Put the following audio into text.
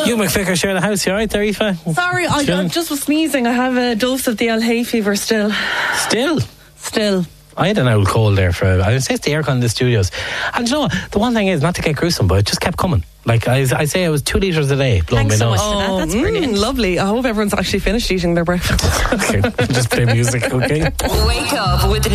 You McVicker share the house, you alright there, Aoife? Sorry, I just was sneezing. I have a dose of the El hay fever still. Still. I had an old cold there I was the aircon in the studios. And you know, the one thing is, not to get gruesome, but it just kept coming. Like, I say it was 2 litres a day blowing Thanks me so nose. much for that. That's brilliant. Lovely. I hope everyone's actually finished eating their breakfast. Okay, just play music, okay? Wake up with the